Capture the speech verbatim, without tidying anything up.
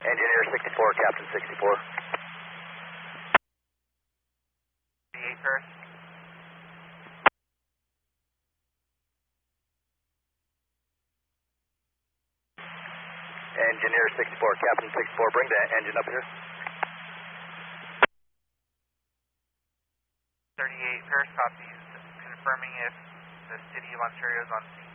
Engineer sixty-four, Captain sixty-four. thirty-eight first. Engineer sixty-four, Captain sixty-four, bring the engine up here. thirty-eight first, copies, confirming if the City of Ontario is on scene.